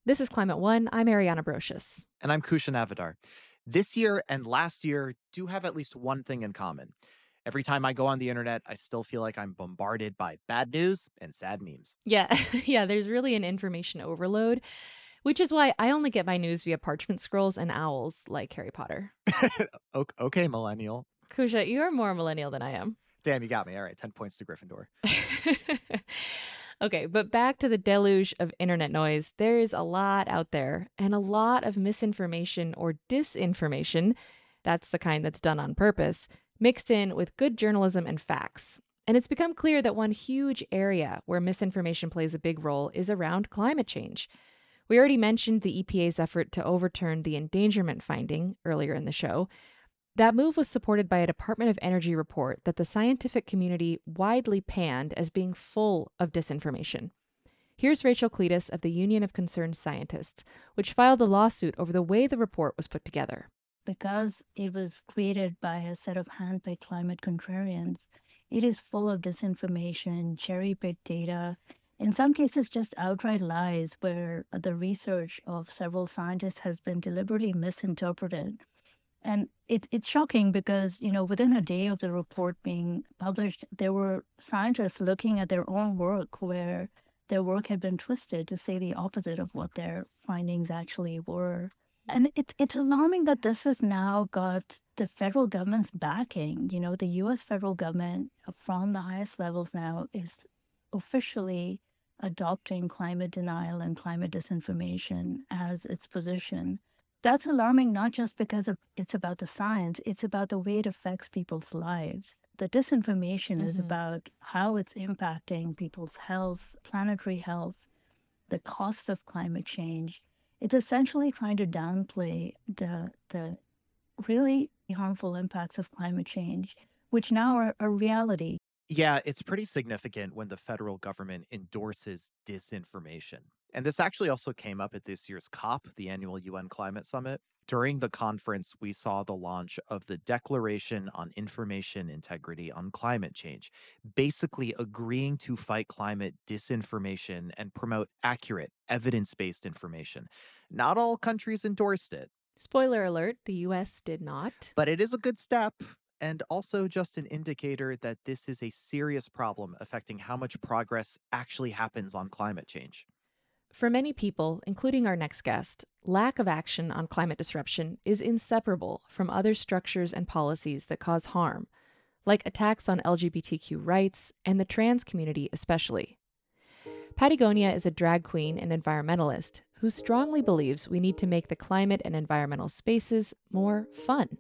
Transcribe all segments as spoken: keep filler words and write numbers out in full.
This is Climate One. I'm Ariana Brocious. And I'm Kushan Avidar. This year and last year do have at least one thing in common. Every time I go on the internet, I still feel like I'm bombarded by bad news and sad memes. Yeah, yeah, there's really an information overload, which is why I only get my news via parchment scrolls and owls like Harry Potter. O- okay, millennial. Kusha, you're more millennial than I am. Damn, you got me. All right, ten points to Gryffindor. Okay, but back to the deluge of internet noise. There is a lot out there and a lot of misinformation or disinformation. That's the kind that's done on purpose, mixed in with good journalism and facts. And it's become clear that one huge area where misinformation plays a big role is around climate change. We already mentioned the E P A's effort to overturn the endangerment finding earlier in the show. That move was supported by a Department of Energy report that the scientific community widely panned as being full of disinformation. Here's Rachel Cletus of the Union of Concerned Scientists, which filed a lawsuit over the way the report was put together. Because it was created by a set of handpicked climate contrarians, it is full of disinformation, cherry-picked data, in some cases just outright lies where the research of several scientists has been deliberately misinterpreted. And it, it's shocking because, you know, within a day of the report being published, there were scientists looking at their own work where their work had been twisted to say the opposite of what their findings actually were. And it, it's alarming that this has now got the federal government's backing. You know, the U S federal government from the highest levels now is officially adopting climate denial and climate disinformation as its position. That's alarming, not just because of, it's about the science, it's about the way it affects people's lives. The disinformation mm-hmm. is about how it's impacting people's health, planetary health, the cost of climate change. It's essentially trying to downplay the, the really harmful impacts of climate change, which now are a reality. Yeah, it's pretty significant when the federal government endorses disinformation. And this actually also came up at this year's COP, the annual U N Climate Summit. During the conference, we saw the launch of the Declaration on Information Integrity on Climate Change, basically agreeing to fight climate disinformation and promote accurate, evidence-based information. Not all countries endorsed it. Spoiler alert, the U S did not. But it is a good step. And also just an indicator that this is a serious problem affecting how much progress actually happens on climate change. For many people, including our next guest, lack of action on climate disruption is inseparable from other structures and policies that cause harm, like attacks on L G B T Q rights and the trans community especially. Patagonia is a drag queen and environmentalist who strongly believes we need to make the climate and environmental spaces more fun,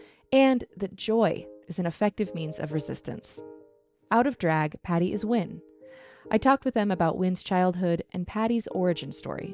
and that joy is an effective means of resistance. Out of drag, Patty is Win. I talked with them about Win's childhood and Patty's origin story.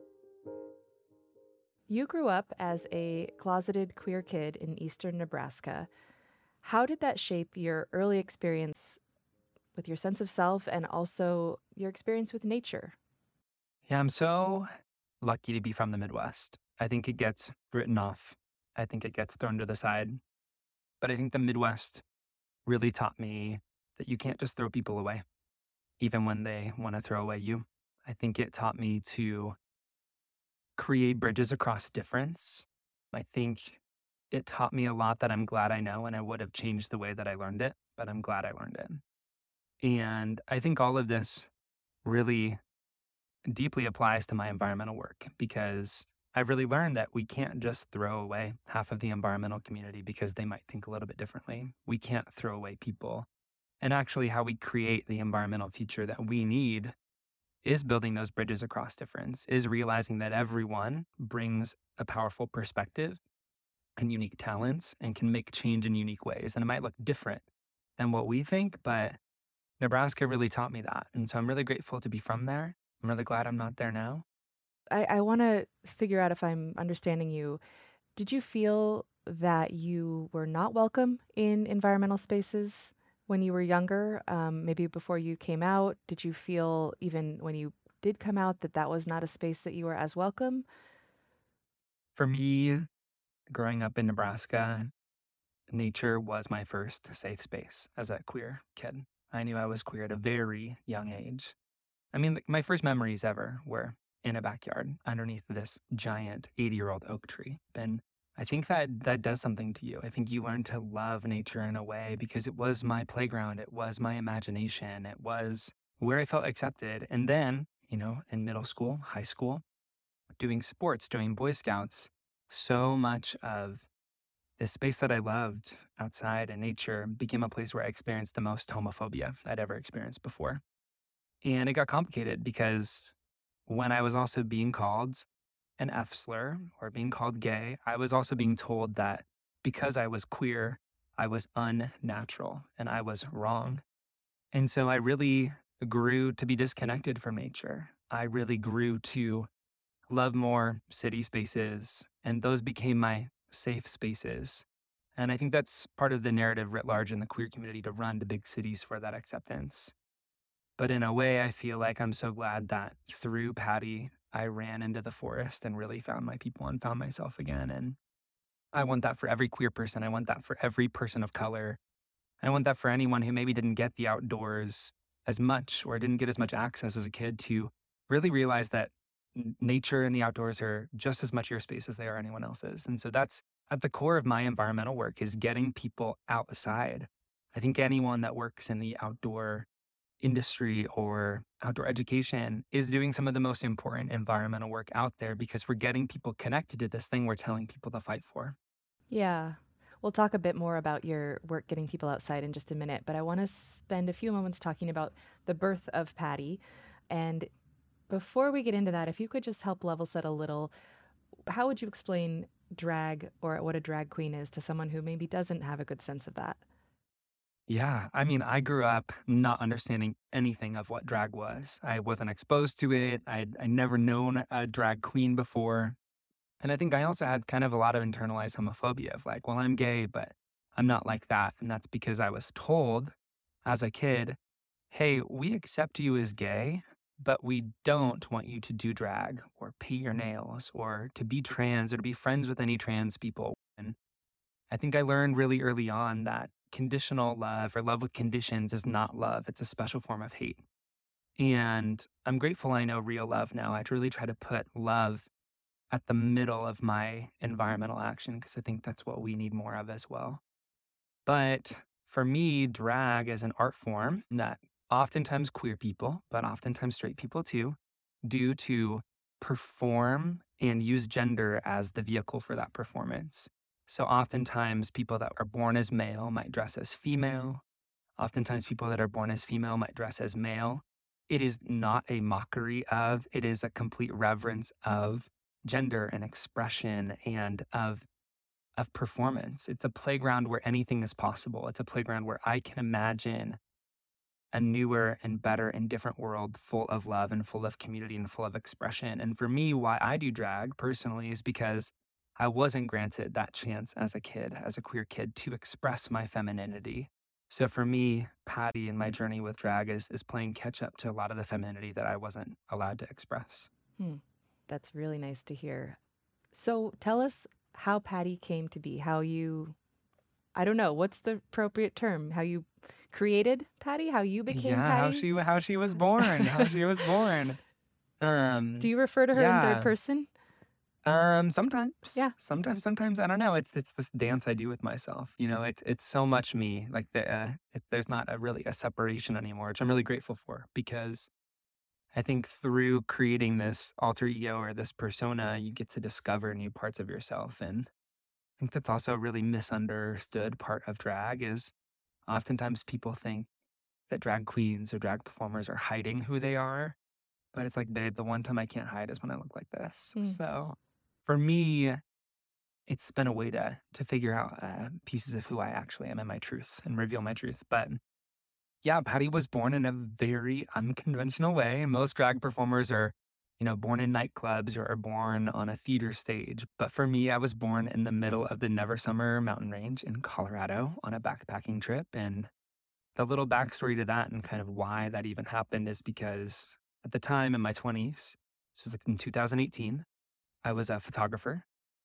You grew up as a closeted queer kid in eastern Nebraska. How did that shape your early experience with your sense of self and also your experience with nature? Yeah, I'm so lucky to be from the Midwest. I think it gets written off. I think it gets thrown to the side. But I think the Midwest really taught me that you can't just throw people away, even when they want to throw away you. I think it taught me to create bridges across difference. I think it taught me a lot that I'm glad I know, and I would have changed the way that I learned it, but I'm glad I learned it. And I think all of this really deeply applies to my environmental work, because I've really learned that we can't just throw away half of the environmental community because they might think a little bit differently. We can't throw away people. And actually, how we create the environmental future that we need is building those bridges across difference, is realizing that everyone brings a powerful perspective and unique talents and can make change in unique ways. And it might look different than what we think, but Nebraska really taught me that. And so I'm really grateful to be from there. I'm really glad I'm not there now. I, I want to figure out if I'm understanding you. Did you feel that you were not welcome in environmental spaces when you were younger, um, maybe before you came out? Did you feel even when you did come out that that was not a space that you were as welcome? For me, growing up in Nebraska, nature was my first safe space as a queer kid. I knew I was queer at a very young age. I mean, my first memories ever were in a backyard underneath this giant eighty-year-old oak tree. And I think that that does something to you. I think you learn to love nature in a way because it was my playground. It was my imagination. It was where I felt accepted. And then, you know, in middle school, high school, doing sports, doing Boy Scouts, so much of the space that I loved outside in nature became a place where I experienced the most homophobia I'd ever experienced before. And it got complicated because when I was also being called an F slur or being called gay, I was also being told that because I was queer, I was unnatural and I was wrong. And so I really grew to be disconnected from nature. I really grew to love more city spaces, and those became my safe spaces. And I think that's part of the narrative writ large in the queer community, to run to big cities for that acceptance. But in a way, I feel like I'm so glad that through Patty, I ran into the forest and really found my people and found myself again. And I want that for every queer person. I want that for every person of color. I want that for anyone who maybe didn't get the outdoors as much or didn't get as much access as a kid, to really realize that n- nature and the outdoors are just as much your space as they are anyone else's. And so that's at the core of my environmental work, is getting people outside. I think anyone that works in the outdoor industry or outdoor education is doing some of the most important environmental work out there, because we're getting people connected to this thing we're telling people to fight for. Yeah. We'll talk a bit more about your work getting people outside in just a minute, but I want to spend a few moments talking about the birth of Patty. And before we get into that, if you could just help level set a little, how would you explain drag, or what a drag queen is, to someone who maybe doesn't have a good sense of that? Yeah, I mean, I grew up not understanding anything of what drag was. I wasn't exposed to it. I'd, I'd never known a drag queen before. And I think I also had kind of a lot of internalized homophobia of like, well, I'm gay, but I'm not like that. And that's because I was told as a kid, hey, we accept you as gay, but we don't want you to do drag or paint your nails or to be trans or to be friends with any trans people. And I think I learned really early on that conditional love, or love with conditions, is not love. It's a special form of hate. And I'm grateful I know real love now. I really try to put love at the middle of my environmental action, because I think that's what we need more of as well. But for me, drag is an art form that oftentimes queer people, but oftentimes straight people too, do to perform and use gender as the vehicle for that performance. So oftentimes people that are born as male might dress as female. Oftentimes people that are born as female might dress as male. It is not a mockery of, it is a complete reverence of gender and expression and of of performance. It's a playground where anything is possible. It's a playground where I can imagine a newer and better and different world full of love and full of community and full of expression. And for me, why I do drag personally is because I wasn't granted that chance as a kid, as a queer kid, to express my femininity. So for me, Patty and my journey with drag is, is playing catch up to a lot of the femininity that I wasn't allowed to express. Hmm. That's really nice to hear. So tell us how Patty came to be, how you, I don't know, what's the appropriate term? How you created Patty, how you became Yeah, Patty? how she how she was born, how she was born. Um, Do you refer to her in third yeah. person? Um, sometimes, Yeah. sometimes, sometimes I don't know. It's it's this dance I do with myself. You know, it's it's so much me. Like the uh, it, there's not a really a separation anymore, which I'm really grateful for, because I think through creating this alter ego or this persona, you get to discover new parts of yourself. And I think that's also a really misunderstood part of drag, is oftentimes people think that drag queens or drag performers are hiding who they are. But it's like, babe, the one time I can't hide is when I look like this. Hmm. So for me, it's been a way to to figure out uh, pieces of who I actually am and my truth and reveal my truth. But yeah, Patty was born in a very unconventional way. Most drag performers are, you know, born in nightclubs or are born on a theater stage. But for me, I was born in the middle of the Never Summer mountain range in Colorado on a backpacking trip. And the little backstory to that and kind of why that even happened is because at the time in my twenties, this was like in two thousand eighteen, I was a photographer,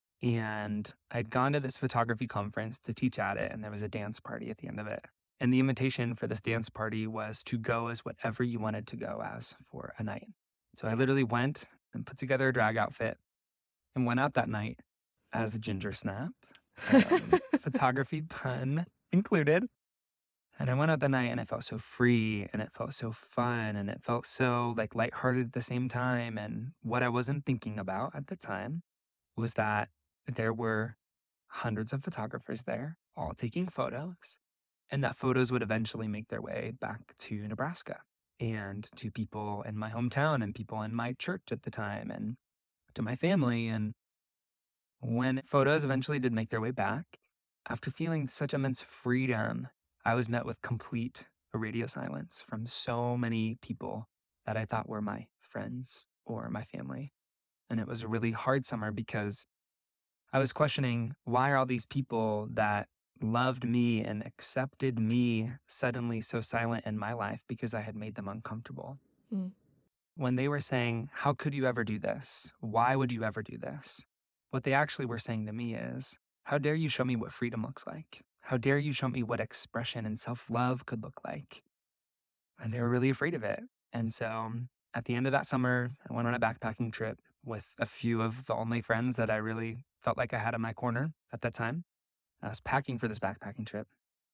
and I'd gone to this photography conference to teach at it, and there was a dance party at the end of it. And the invitation for this dance party was to go as whatever you wanted to go as for a night. So I literally went and put together a drag outfit and went out that night as a ginger snap, um, photography pun included. And I went out that night and it felt so free and it felt so fun and it felt so like lighthearted at the same time. And what I wasn't thinking about at the time was that there were hundreds of photographers there, all taking photos, and that photos would eventually make their way back to Nebraska and to people in my hometown and people in my church at the time and to my family. And when photos eventually did make their way back, after feeling such immense freedom, I was met with complete radio silence from so many people that I thought were my friends or my family. And it was a really hard summer because I was questioning, why are all these people that loved me and accepted me suddenly so silent in my life because I had made them uncomfortable? Mm. When they were saying, how could you ever do this? Why would you ever do this? What they actually were saying to me is, how dare you show me what freedom looks like? How dare you show me what expression and self-love could look like? And they were really afraid of it. And so at the end of that summer, I went on a backpacking trip with a few of the only friends that I really felt like I had in my corner at that time. I was packing for this backpacking trip.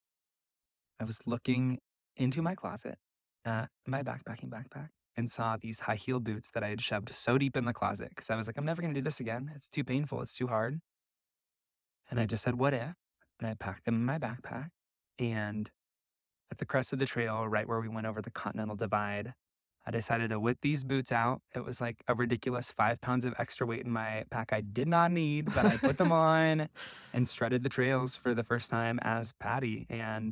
I was looking into my closet at my backpacking backpack and saw these high heel boots that I had shoved so deep in the closet because I was like, I'm never going to do this again. It's too painful. It's too hard. And I just said, what if? And I packed them in my backpack. And at the crest of the trail, right where we went over the Continental Divide, I decided to whip these boots out. It was like a ridiculous five pounds of extra weight in my pack I did not need, but I put them on and strutted the trails for the first time as Patty. And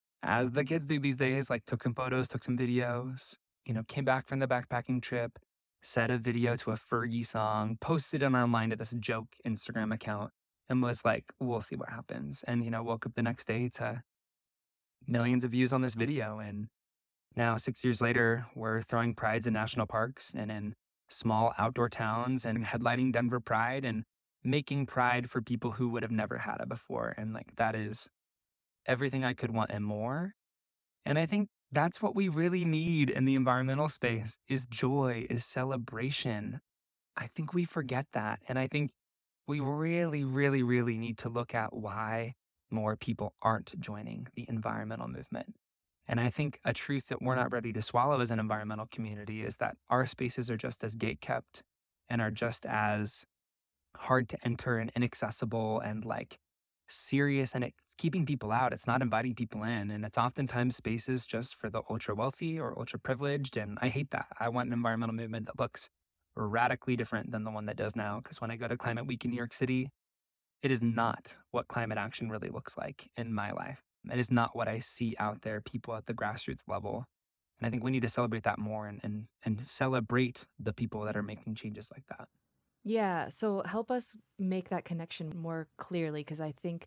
as the kids do these days, like took some photos, took some videos, you know, came back from the backpacking trip, set a video to a Fergie song, posted it online to this joke Instagram account, and was like, we'll see what happens. And, you know, woke up the next day to millions of views on this video. And now, six years later, we're throwing prides in national parks and in small outdoor towns and headlining Denver Pride and making pride for people who would have never had it before. And like, that is everything I could want and more. And I think that's what we really need in the environmental space is joy, is celebration. I think we forget that. And I think we really, really, really need to look at why more people aren't joining the environmental movement. And I think a truth that we're not ready to swallow as an environmental community is that our spaces are just as gatekept and are just as hard to enter and inaccessible and like serious, and it's keeping people out. It's not inviting people in. And it's oftentimes spaces just for the ultra wealthy or ultra privileged. And I hate that. I want an environmental movement that looks radically different than the one that does now. Because when I go to Climate Week in New York City, it is not what climate action really looks like in my life. It is not what I see out there, people at the grassroots level. And I think we need to celebrate that more and and, and celebrate the people that are making changes like that. Yeah, so help us make that connection more clearly, because I think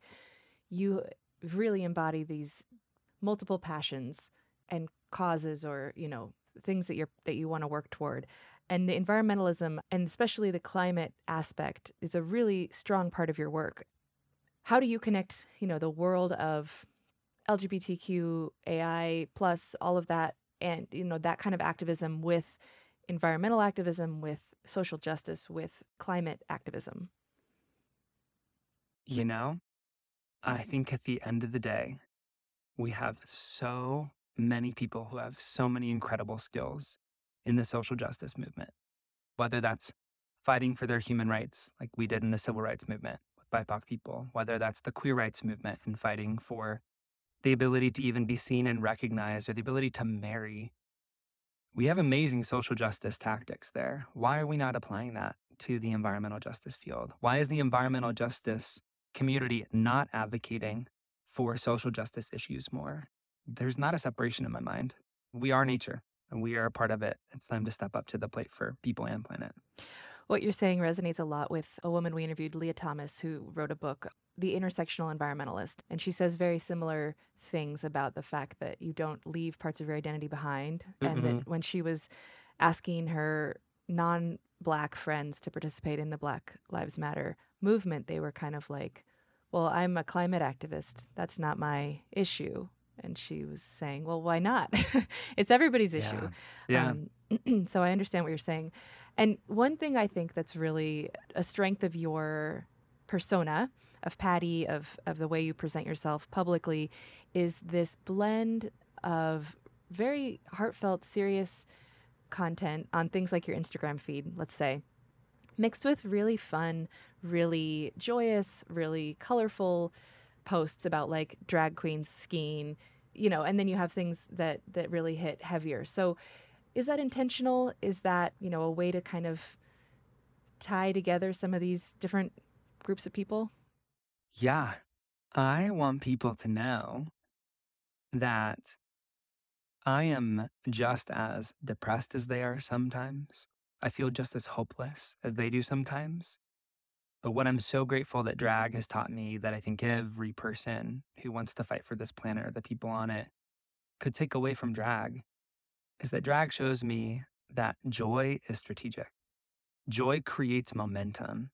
you really embody these multiple passions and causes, or, you know, things that you're that you want to work toward. And the environmentalism, and especially the climate aspect, is a really strong part of your work. How do you connect, you know, the world of L G B T Q A I plus all of that, and, you know, that kind of activism with environmental activism, with social justice, with climate activism? You know, I think at the end of the day, we have so many people who have so many incredible skills in the social justice movement, whether that's fighting for their human rights, like we did in the civil rights movement with B I P O C people, whether that's the queer rights movement and fighting for the ability to even be seen and recognized, or the ability to marry. We have amazing social justice tactics there. Why are we not applying that to the environmental justice field? Why is the environmental justice community not advocating for social justice issues more? There's not a separation in my mind. We are nature and we are a part of it. It's time to step up to the plate for people and planet. What you're saying resonates a lot with a woman we interviewed, Leah Thomas, who wrote a book, The Intersectional Environmentalist. And she says very similar things about the fact that you don't leave parts of your identity behind. Mm-hmm. And that when she was asking her non-Black friends to participate in the Black Lives Matter movement, they were kind of like, well, I'm a climate activist. That's not my issue. And she was saying, well, why not? It's everybody's issue. Yeah. Yeah. Um, So I understand what you're saying. And one thing I think that's really a strength of your persona, of Patty, of, of the way you present yourself publicly, is this blend of very heartfelt, serious content on things like your Instagram feed, let's say, mixed with really fun, really joyous, really colorful posts about like drag queens skiing, you know, and then you have things that that really hit heavier. So is that intentional? Is that, you know, a way to kind of tie together some of these different groups of people? Yeah. I want people to know that I am just as depressed as they are sometimes. I feel just as hopeless as they do sometimes. But what I'm so grateful that drag has taught me, that I think every person who wants to fight for this planet or the people on it could take away from drag, is that drag shows me that joy is strategic. Joy creates momentum.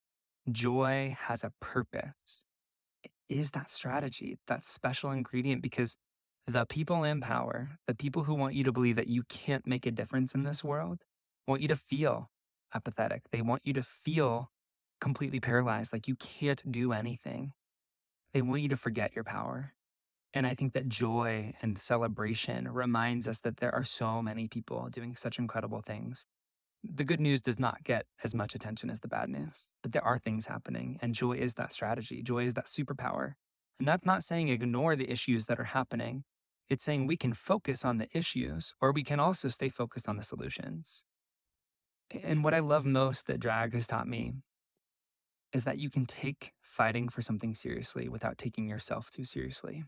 Joy has a purpose. It is that strategy, that special ingredient, because the people in power, the people who want you to believe that you can't make a difference in this world, want you to feel apathetic. They want you to feel completely paralyzed, like you can't do anything. They want you to forget your power. And I think that joy and celebration reminds us that there are so many people doing such incredible things. The good news does not get as much attention as the bad news, but there are things happening, and joy is that strategy. Joy is that superpower. And that's not saying ignore the issues that are happening. It's saying we can focus on the issues, or we can also stay focused on the solutions. And what I love most that drag has taught me is that you can take fighting for something seriously without taking yourself too seriously.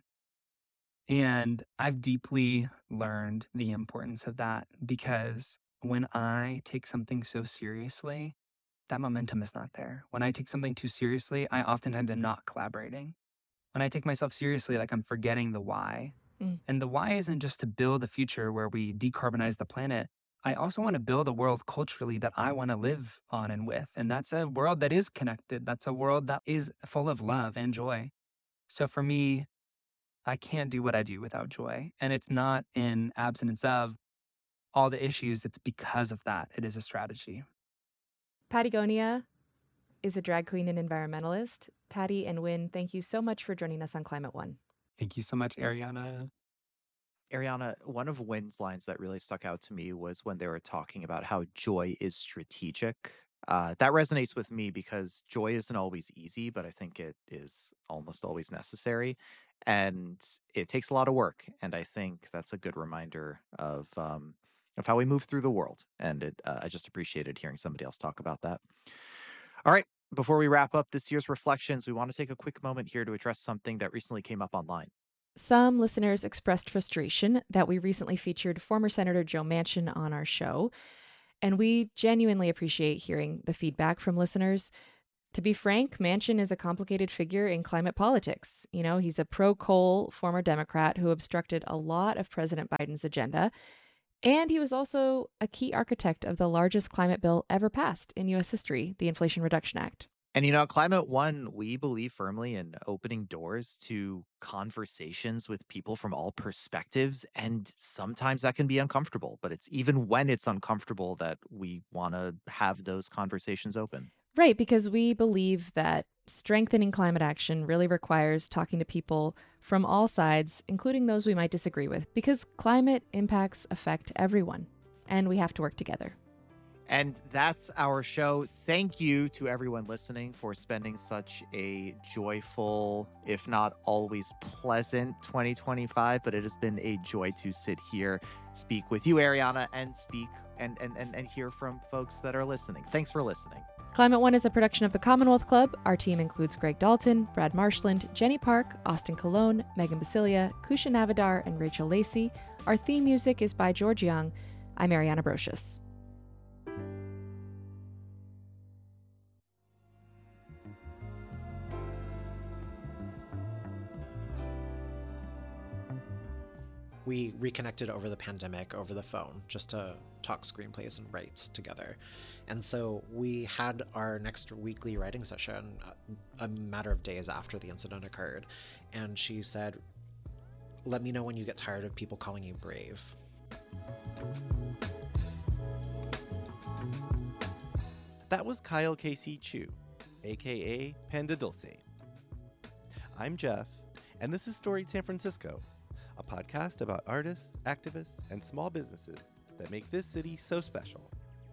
And I've deeply learned the importance of that, because when I take something so seriously, that momentum is not there. When I take something too seriously, I oftentimes am not collaborating. When I take myself seriously, like I'm forgetting the why. Mm. And the why isn't just to build a future where we decarbonize the planet. I also want to build a world culturally that I want to live on and with. And that's a world that is connected. That's a world that is full of love and joy. So for me, I can't do what I do without joy. And it's not in absence of all the issues. It's because of that. It is a strategy. Patagonia is a drag queen and environmentalist. Patty and Wynn, thank you so much for joining us on Climate One. Thank you so much, Ariana. Ariana, one of Wynn's lines that really stuck out to me was when they were talking about how joy is strategic. Uh, that resonates with me because joy isn't always easy, but I think it is almost always necessary. And it takes a lot of work. And I think that's a good reminder of um, of how we move through the world. And it, uh, I just appreciated hearing somebody else talk about that. All right. Before we wrap up this year's reflections, we want to take a quick moment here to address something that recently came up online. Some listeners expressed frustration that we recently featured former Senator Joe Manchin on our show, and we genuinely appreciate hearing the feedback from listeners. To be frank, Manchin is a complicated figure in climate politics. You know, he's a pro-coal former Democrat who obstructed a lot of President Biden's agenda, and he was also a key architect of the largest climate bill ever passed in U S history, the Inflation Reduction Act. And, you know, at Climate One, we believe firmly in opening doors to conversations with people from all perspectives. And sometimes that can be uncomfortable, but it's even when it's uncomfortable that we want to have those conversations open. Right, because we believe that strengthening climate action really requires talking to people from all sides, including those we might disagree with, because climate impacts affect everyone, and we have to work together. And that's our show. Thank you to everyone listening for spending such a joyful, if not always pleasant, twenty twenty-five. But it has been a joy to sit here, speak with you, Ariana, and speak and, and, and, and hear from folks that are listening. Thanks for listening. Climate One is a production of the Commonwealth Club. Our team includes Greg Dalton, Brad Marshland, Jenny Park, Austin Colon, Megan Basilia, Kusha Navadar, and Rachel Lacey. Our theme music is by George Young. I'm Ariana Brocious. We reconnected over the pandemic, over the phone, just to talk screenplays and write together. And so we had our next weekly writing session a matter of days after the incident occurred. And she said, "Let me know when you get tired of people calling you brave." That was Kyle Casey Chu, aka Panda Dulce. I'm Jeff, and this is Storied San Francisco, a podcast about artists, activists, and small businesses that make this city so special.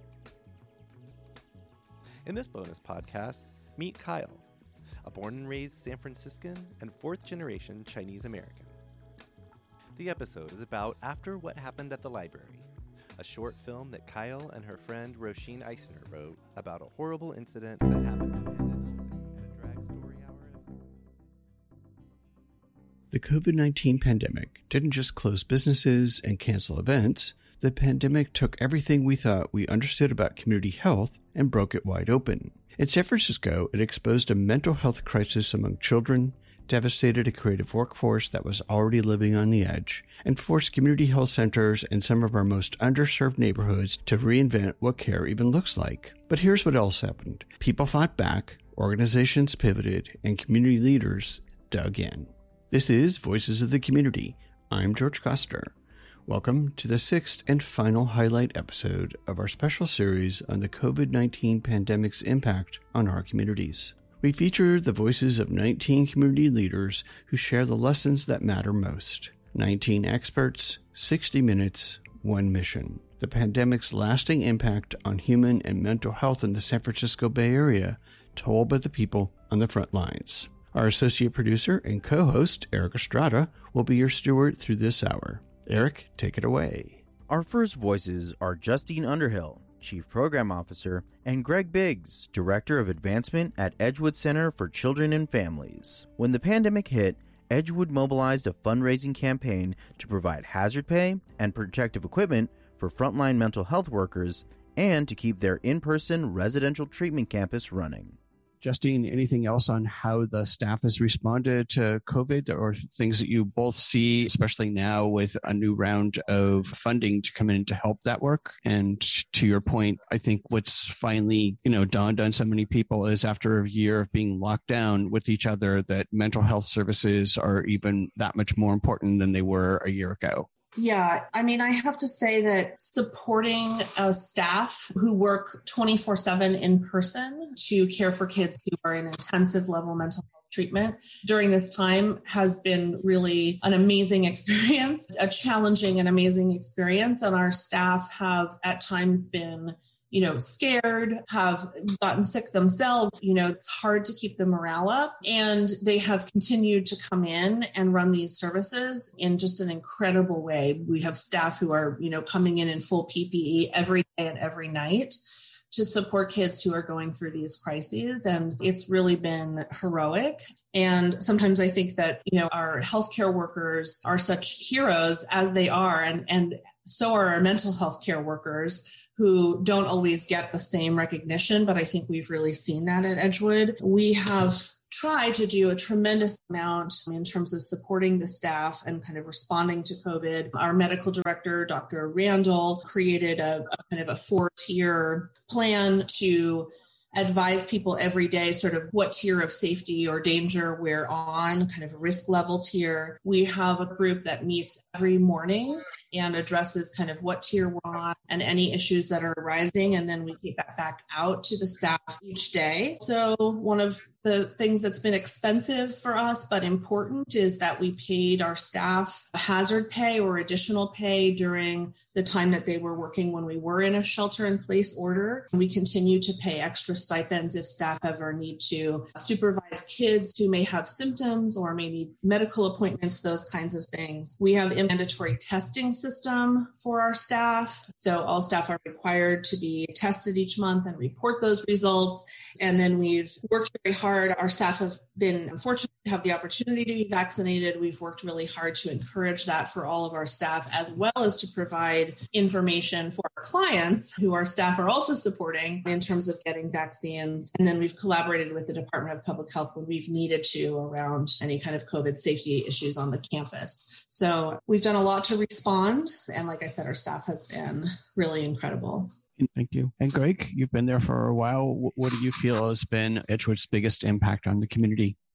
In this bonus podcast, meet Kyle, a born and raised San Franciscan and fourth generation Chinese American. The episode is about After What Happened at the Library, a short film that Kyle and her friend Roisin Eisner wrote about a horrible incident that happened to Panda Dulce at a drag story hour. The covid nineteen pandemic didn't just close businesses and cancel events. The pandemic took everything we thought we understood about community health and broke it wide open. In San Francisco, it exposed a mental health crisis among children, devastated a creative workforce that was already living on the edge, and forced community health centers in some of our most underserved neighborhoods to reinvent what care even looks like. But here's what else happened. People fought back, organizations pivoted, and community leaders dug in. This is Voices of the Community. I'm George Koster. Welcome to the sixth and final highlight episode of our special series on the covid nineteen pandemic's impact on our communities. We feature the voices of nineteen community leaders who share the lessons that matter most. nineteen experts, sixty minutes, one mission. The pandemic's lasting impact on human and mental health in the San Francisco Bay Area, told by the people on the front lines. Our associate producer and co-host, Eric Estrada, will be your steward through this hour. Eric, take it away. Our first voices are Justine Underhill, Chief Program Officer, and Greg Biggs, Director of Advancement at Edgewood Center for Children and Families. When the pandemic hit, Edgewood mobilized a fundraising campaign to provide hazard pay and protective equipment for frontline mental health workers and to keep their in-person residential treatment campus running. Justine, anything else on how the staff has responded to COVID or things that you both see, especially now with a new round of funding to come in to help that work? And to your point, I think what's finally, you know, dawned on so many people is after a year of being locked down with each other, that mental health services are even that much more important than they were a year ago. Yeah, I mean, I have to say that supporting a staff who work twenty-four seven in person to care for kids who are in intensive level mental health treatment during this time has been really an amazing experience, a challenging and amazing experience. And our staff have at times been, you know, scared, have gotten sick themselves. You know, it's hard to keep the morale up. And they have continued to come in and run these services in just an incredible way. We have staff who are, you know, coming in in full P P E every day and every night to support kids who are going through these crises. And it's really been heroic. And sometimes I think that, you know, our healthcare workers are such heroes as they are. And, and so are our mental health care workers, who don't always get the same recognition, but I think we've really seen that at Edgewood. We have tried to do a tremendous amount in terms of supporting the staff and kind of responding to COVID. Our medical director, Doctor Randall, created a, a kind of a four-tier plan to advise people every day sort of what tier of safety or danger we're on, kind of a risk level tier. We have a group that meets every morning and addresses kind of what tier we're on and any issues that are arising. And then we take that back out to the staff each day. So one of the things that's been expensive for us, but important, is that we paid our staff hazard pay or additional pay during the time that they were working when we were in a shelter in place order. We continue to pay extra stipends if staff ever need to supervise kids who may have symptoms or may need medical appointments, those kinds of things. We have a mandatory testing system for our staff. So all staff are required to be tested each month and report those results. And then we've worked very hard. Our staff have been fortunate to have the opportunity to be vaccinated. We've worked really hard to encourage that for all of our staff, as well as to provide information for our clients who our staff are also supporting in terms of getting vaccines. And then we've collaborated with the Department of Public Health when we've needed to around any kind of COVID safety issues on the campus. So we've done a lot to respond. And like I said, our staff has been really incredible. Thank you. And Greg, you've been there for a while. What do you feel has been Edgewood's biggest impact on the community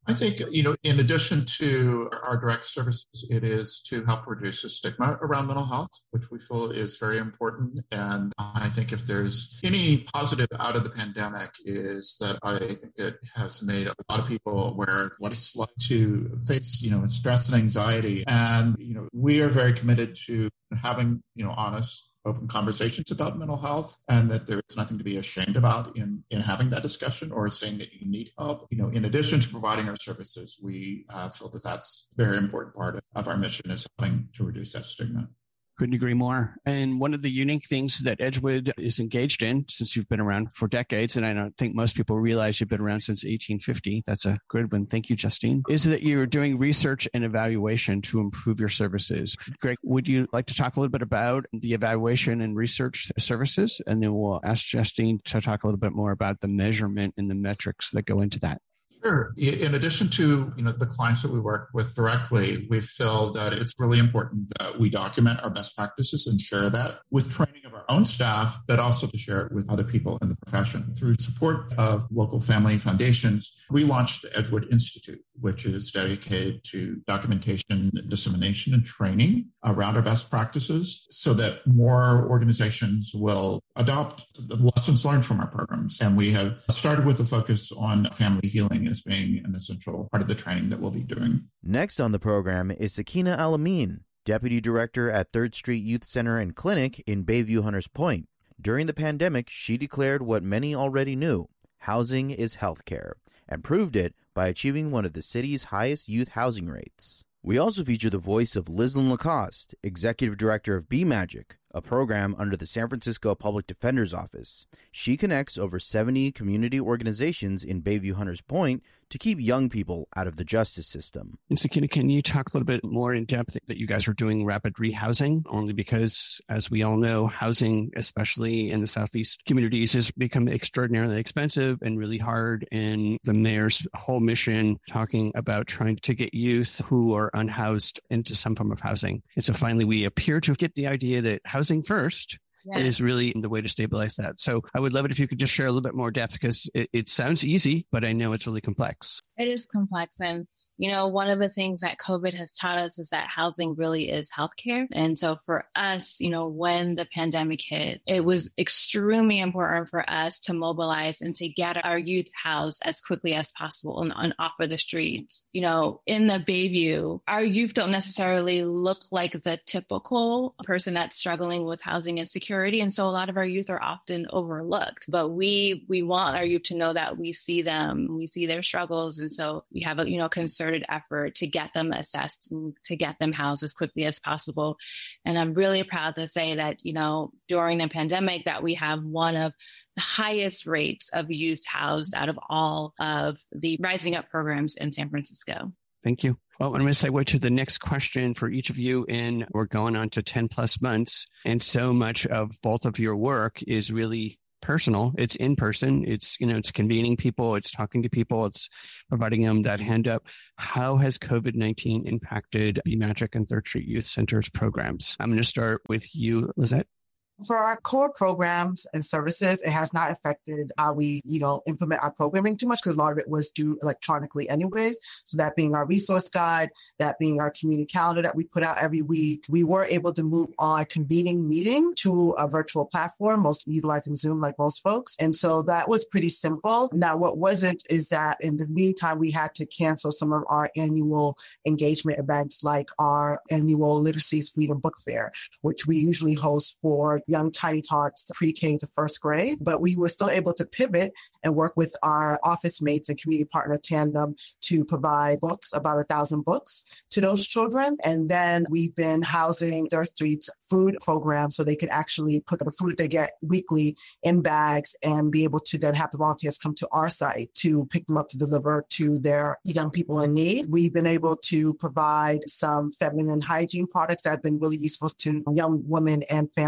I think, you know, in addition to our direct services, it is to help reduce the stigma around mental health, which we feel is very important. And I think if there's any positive out of the pandemic is that I think it has made a lot of people aware of what it's like to face, you know, stress and anxiety. And, you know, we are very committed to having, you know, honest, open conversations about mental health, and that there's nothing to be ashamed about in, in having that discussion or saying that you need help. You know, in addition to providing our services, we uh, feel that that's a very important part of, of our mission, is helping to reduce that stigma. Couldn't agree more. And one of the unique things that Edgewood is engaged in, since you've been around for decades, and I don't think most people realize you've been around since eighteen fifty. That's a good one. Thank you, Justine. Is that you're doing research and evaluation to improve your services. Greg, would you like to talk a little bit about the evaluation and research services? And then we'll ask Justine to talk a little bit more about the measurement and the metrics that go into that. Sure. In addition to, you know, the clients that we work with directly, we feel that it's really important that we document our best practices and share that with training of our own staff, but also to share it with other people in the profession. Through support of local family foundations, we launched the Edgewood Institute, which is dedicated to documentation, dissemination, and training around our best practices so that more organizations will adopt the lessons learned from our programs. And we have started with a focus on family healing as being an essential part of the training that we'll be doing. Next on the program is Sakina Alamin, Deputy Director at Third Street Youth Center and Clinic in Bayview Hunters Point. During the pandemic, she declared what many already knew: housing is healthcare, and proved it by achieving one of the city's highest youth housing rates. We also feature the voice of Lislyn Lacoste, Executive Director of Be Magic, a program under the San Francisco Public Defender's Office. She connects over seventy community organizations in Bayview Hunters Point to keep young people out of the justice system. And Sakina, can you talk a little bit more in depth that you guys are doing rapid rehousing? Only because, as we all know, housing, especially in the Southeast communities, has become extraordinarily expensive and really hard. And the mayor's whole mission talking about trying to get youth who are unhoused into some form of housing. And so finally, we appear to get the idea that housing first yeah. is really the way to stabilize that. So I would love it if you could just share a little bit more depth, because it, it sounds easy, but I know it's really complex. It is complex. And you know, one of the things that COVID has taught us is that housing really is healthcare. And so for us, you know, when the pandemic hit, it was extremely important for us to mobilize and to get our youth housed as quickly as possible and, and off of the streets. You know, in the Bayview, our youth don't necessarily look like the typical person that's struggling with housing insecurity. And so a lot of our youth are often overlooked. But we we want our youth to know that we see them, we see their struggles. And so we have a, you know, concern effort to get them assessed and to get them housed as quickly as possible. And I'm really proud to say that, you know, during the pandemic that we have one of the highest rates of youth housed out of all of the Rising Up programs in San Francisco. Thank you. Well, I'm going to segue to the next question for each of you. And we're going on to ten plus months. And so much of both of your work is really personal. It's in person. It's, you know, it's convening people. It's talking to people. It's providing them that hand up. How has COVID nineteen impacted Be Magic and Third Street Youth Center's programs? I'm going to start with you, Lizette. For our core programs and services, it has not affected how we, you know, implement our programming too much, because a lot of it was due electronically anyways. So that being our resource guide, that being our community calendar that we put out every week, we were able to move our convening meeting to a virtual platform, most utilizing Zoom like most folks. And so that was pretty simple. Now, what wasn't is that in the meantime, we had to cancel some of our annual engagement events, like our annual Literacy's Freedom Book Fair, which we usually host for young tiny tots, pre-K to first grade. But we were still able to pivot and work with our office mates and community partner Tandem to provide books, about a thousand books to those children. And then we've been housing Third Street's food program so they could actually put the food that they get weekly in bags and be able to then have the volunteers come to our site to pick them up to deliver to their young people in need. We've been able to provide some feminine hygiene products that have been really useful to young women and families.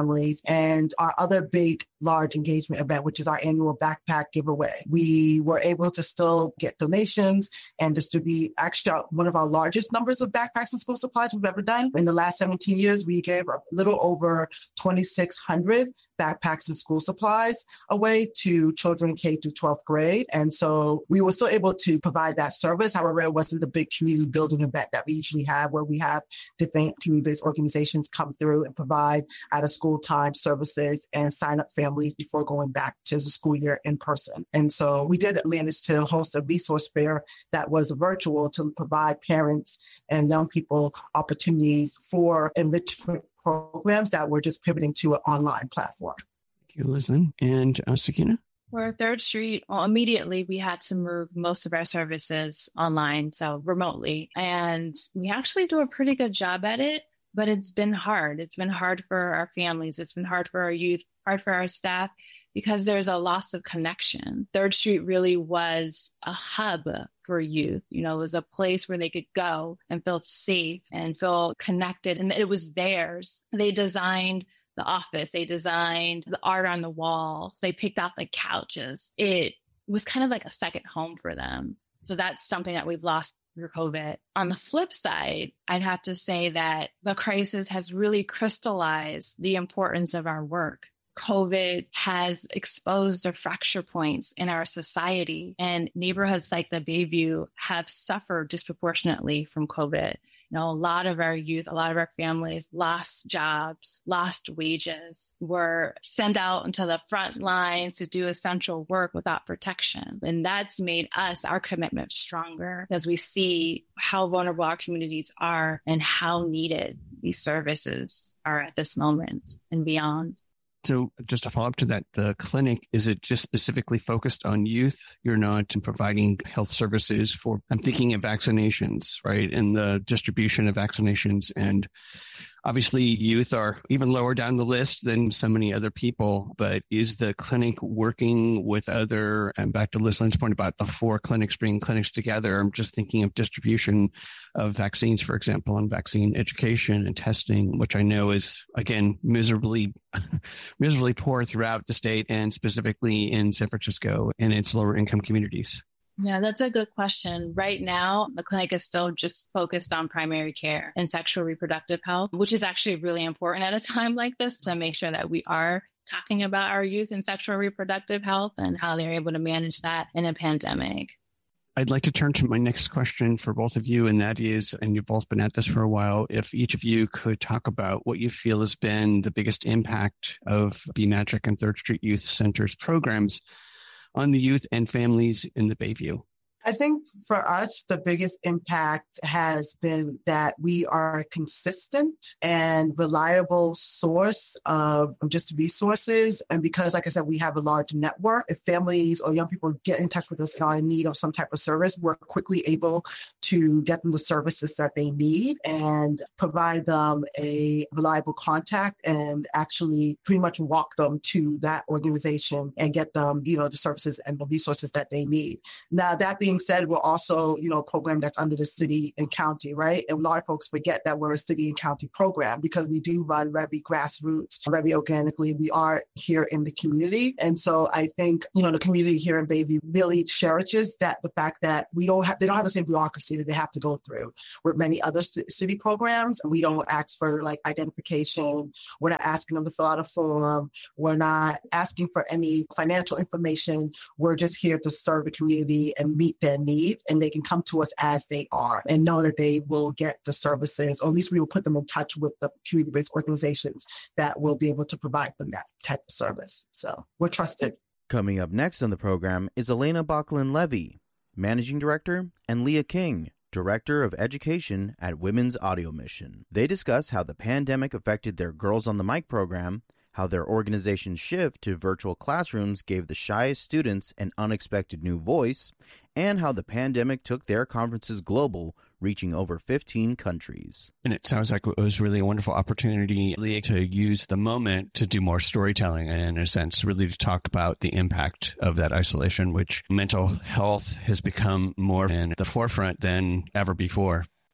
and our other big, large engagement event, which is our annual backpack giveaway. We were able to still get donations and distribute actually one of our largest numbers of backpacks and school supplies we've ever done. In the last seventeen years, we gave a little over twenty-six hundred backpacks and school supplies away to children K through twelfth grade. And so we were still able to provide that service. However, it wasn't the big community building event that we usually have, where we have different community-based organizations come through and provide out of school time services and sign up families before going back to the school year in person. And so we did manage to host a resource fair that was virtual to provide parents and young people opportunities for enrichment programs that were just pivoting to an online platform. Thank you, Liz-Lynn. And uh, Sakina? For Third Street, well, immediately we had to move most of our services online, so remotely. And we actually do a pretty good job at it, but it's been hard. It's been hard for our families. It's been hard for our youth, hard for our staff, because there's a loss of connection. Third Street really was a hub for youth. You know, it was a place where they could go and feel safe and feel connected, and it was theirs. They designed the office, they designed the art on the walls, they picked out the couches. It was kind of like a second home for them. So that's something that we've lost through COVID. On the flip side, I'd have to say that the crisis has really crystallized the importance of our work. COVID has exposed the fracture points in our society, and neighborhoods like the Bayview have suffered disproportionately from COVID. You know, a lot of our youth, a lot of our families lost jobs, lost wages, were sent out into the front lines to do essential work without protection. And that's made us, our commitment stronger, as we see how vulnerable our communities are and how needed these services are at this moment and beyond. So just to follow up to that, the clinic, is it just specifically focused on youth? You're not providing health services for, I'm thinking of vaccinations, right? And the distribution of vaccinations. And obviously youth are even lower down the list than so many other people, but is the clinic working with other, and back to Liz-Lynn's point about the four clinics, bringing clinics together, I'm just thinking of distribution of vaccines, for example, and vaccine education and testing, which I know is, again, miserably, miserably poor throughout the state and specifically in San Francisco and its lower income communities. Yeah, that's a good question. Right now, the clinic is still just focused on primary care and sexual reproductive health, which is actually really important at a time like this to make sure that we are talking about our youth and sexual reproductive health and how they're able to manage that in a pandemic. I'd like to turn to my next question for both of you, and that is, and you've both been at this for a while, if each of you could talk about what you feel has been the biggest impact of B Magic and Third Street Youth Center's programs on the youth and families in the Bayview. I think for us, the biggest impact has been that we are a consistent and reliable source of just resources. And because, like I said, we have a large network, if families or young people get in touch with us and are in need of some type of service, we're quickly able to get them the services that they need and provide them a reliable contact and actually pretty much walk them to that organization and get them, you know, the services and the resources that they need. Now, that being said, we're also, you know, a program that's under the city and county, right? And a lot of folks forget that we're a city and county program because we do run very grassroots, very organically. We are here in the community. And so I think, you know, the community here in Bayview really cherishes that, the fact that we don't have, they don't have the same bureaucracy that they have to go through with many other c- city programs. We don't ask for like identification. We're not asking them to fill out a form. We're not asking for any financial information. We're just here to serve the community and meet their needs, and they can come to us as they are and know that they will get the services, or at least we will put them in touch with the community-based organizations that will be able to provide them that type of service. So we're trusted. Coming up next on the program is Elena Bachlin-Levy, Managing Director, and Leah King, Director of Education at Women's Audio Mission. They discuss how the pandemic affected their Girls on the Mic program, how their organization's shift to virtual classrooms gave the shyest students an unexpected new voice, and how the pandemic took their conferences global, reaching over fifteen countries. And it sounds like it was really a wonderful opportunity, Leah, to use the moment to do more storytelling and, in a sense, really to talk about the impact of that isolation, which mental health has become more in the forefront than ever before.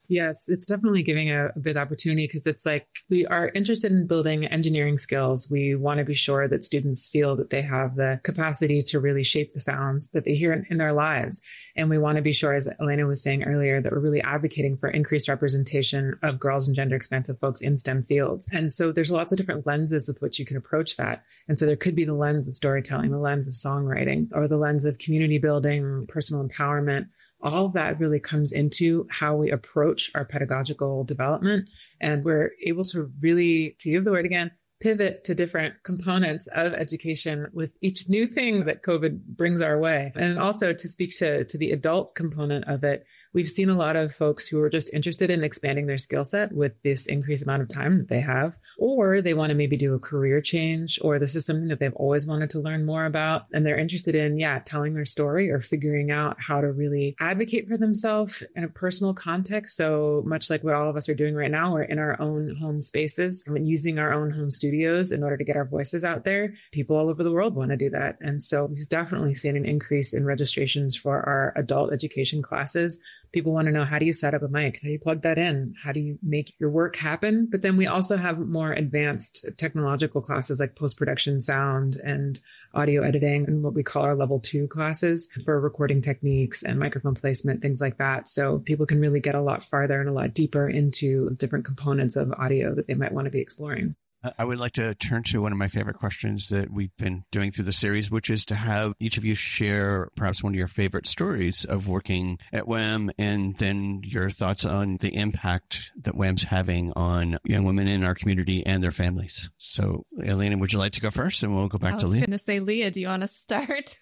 Yes, it's definitely giving a, a big opportunity because it's like we are interested in building engineering skills. We want to be sure that students feel that they have the capacity to really shape the sounds that they hear in, in their lives. And we want to be sure, as Elena was saying earlier, that we're really advocating for increased representation of girls and gender expansive folks in STEM fields. And so there's lots of different lenses with which you can approach that. And so there could be the lens of storytelling, the lens of songwriting, or the lens of community building, personal empowerment. All of that really comes into how we approach our pedagogical development. And we're able to really, to use the word again, pivot to different components of education with each new thing that COVID brings our way. And also to speak to, to the adult component of it, we've seen a lot of folks who are just interested in expanding their skill set with this increased amount of time that they have, or they want to maybe do a career change, or this is something that they've always wanted to learn more about. And they're interested in, yeah, telling their story or figuring out how to really advocate for themselves in a personal context. So much like what all of us are doing right now, we're in our own home spaces and using our own home studios in order to get our voices out there. People all over the world want to do that. And so we've definitely seen an increase in registrations for our adult education classes. People want to know, how do you set up a mic? How do you plug that in? How do you make your work happen? But then we also have more advanced technological classes like post-production sound and audio editing, and what we call our level two classes for recording techniques and microphone placement, things like that. So people can really get a lot farther and a lot deeper into different components of audio that they might want to be exploring. I would like to turn to one of my favorite questions that we've been doing through the series, which is to have each of you share perhaps one of your favorite stories of working at W A M, and then your thoughts on the impact that W A M's having on young women in our community and their families. So, Elena, would you like to go first? And we'll go back I to was Leah. going to say, Leah, do you want to start?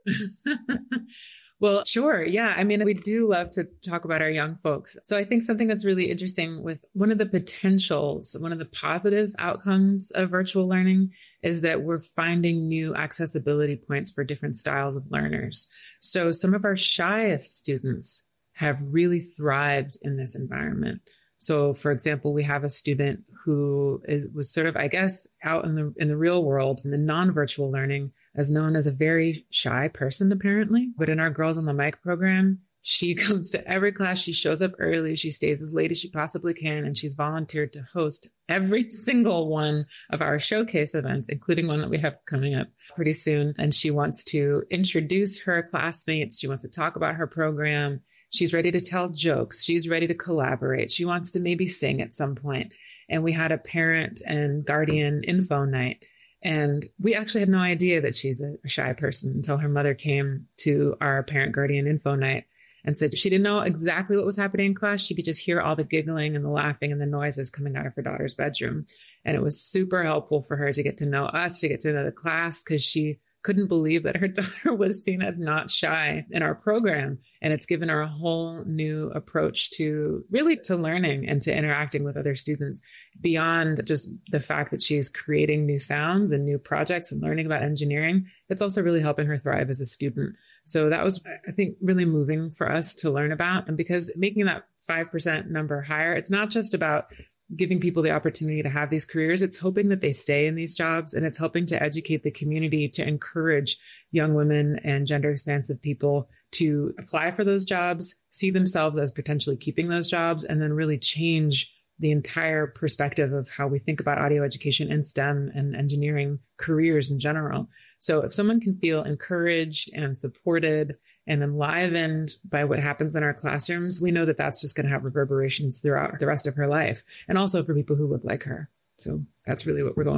Well, sure. Yeah. I mean, we do love to talk about our young folks. So I think something that's really interesting with one of the potentials, one of the positive outcomes of virtual learning is that we're finding new accessibility points for different styles of learners. So some of our shyest students have really thrived in this environment. So, for example, we have a student who is was sort of, I guess, out in the in the real world, in the non-virtual learning, as known as a very shy person, apparently. But in our Girls on the Mic program, she comes to every class. She shows up early. She stays as late as she possibly can. And she's volunteered to host every single one of our showcase events, including one that we have coming up pretty soon. And she wants to introduce her classmates. She wants to talk about her program. She's ready to tell jokes. She's ready to collaborate. She wants to maybe sing at some point. And we had a parent and guardian info night. And we actually had no idea that she's a shy person until her mother came to our parent guardian info night and said she didn't know exactly what was happening in class. She could just hear all the giggling and the laughing and the noises coming out of her daughter's bedroom. And it was super helpful for her to get to know us, to get to know the class, because she couldn't believe that her daughter was seen as not shy in our program. And it's given her a whole new approach to really to learning and to interacting with other students beyond just the fact that she's creating new sounds and new projects and learning about engineering. It's also really helping her thrive as a student. So that was, I think, really moving for us to learn about. And because making that five percent number higher, it's not just about giving people the opportunity to have these careers. It's hoping that they stay in these jobs, and it's helping to educate the community to encourage young women and gender expansive people to apply for those jobs, see themselves as potentially keeping those jobs, and then really change the entire perspective of how we think about audio education and STEM and engineering careers in general. So if someone can feel encouraged and supported and enlivened by what happens in our classrooms, we know that that's just going to have reverberations throughout the rest of her life. And also for people who look like her. So that's really what we're going